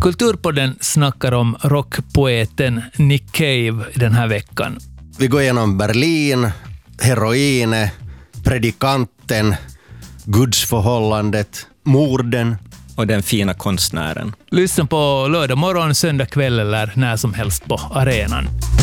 Kulturpodden snackar om rockpoeten Nick Cave den här veckan. Vi går igenom Berlin, heroinet, predikanten, gudsförhållandet, morden och den fina konstnären. Lyssna på lördag morgon, söndag kväll eller när som helst på arenan.